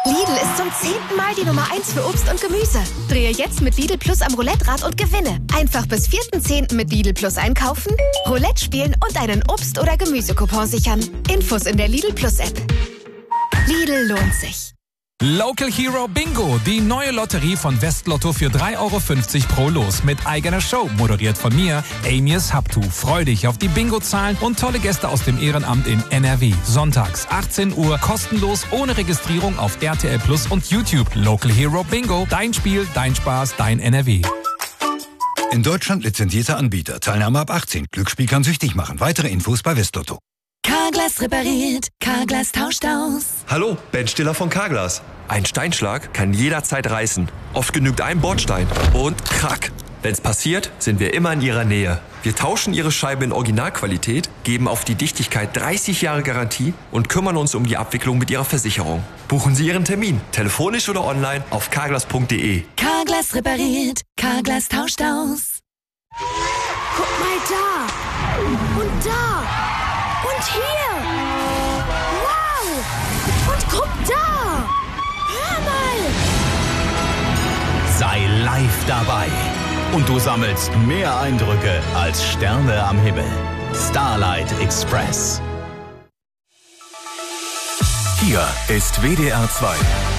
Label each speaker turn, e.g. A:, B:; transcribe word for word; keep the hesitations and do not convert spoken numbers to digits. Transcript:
A: Lidl ist zum zehnten Mal die Nummer eins für Obst und Gemüse. Drehe jetzt mit Lidl Plus am Roulette-Rad und gewinne. Einfach bis vierten zehnten mit Lidl Plus einkaufen, Roulette spielen und einen Obst- oder Gemüsecoupon sichern. Infos in der Lidl Plus App. Lidl lohnt sich.
B: Local Hero Bingo, die neue Lotterie von Westlotto für drei Euro fünfzig pro Los mit eigener Show, moderiert von mir, Amias Habtu. Freu dich auf die Bingo-Zahlen und tolle Gäste aus dem Ehrenamt in N R W. Sonntags, achtzehn Uhr, kostenlos, ohne Registrierung auf R T L Plus und YouTube. Local Hero Bingo, dein Spiel, dein Spaß, dein N R W.
C: In Deutschland lizenzierter Anbieter. Teilnahme ab achtzehn. Glücksspiel kann süchtig machen. Weitere Infos bei Westlotto.
D: Carglass repariert, Carglass tauscht aus.
E: Hallo, Ben Stiller von Carglass. Ein Steinschlag kann jederzeit reißen. Oft genügt ein Bordstein und krack. Wenn's passiert, sind wir immer in Ihrer Nähe. Wir tauschen Ihre Scheibe in Originalqualität, geben auf die Dichtigkeit dreißig Jahre Garantie und kümmern uns um die Abwicklung mit Ihrer Versicherung. Buchen Sie Ihren Termin, telefonisch oder online auf carglass punkt de.
D: Carglass repariert, Carglass tauscht aus.
A: Guck mal da! Und da! Und hier! Wow! Und guck da! Hör mal!
F: Sei live dabei. Und du sammelst mehr Eindrücke als Sterne am Himmel. Starlight Express.
G: Hier ist W D R zwei.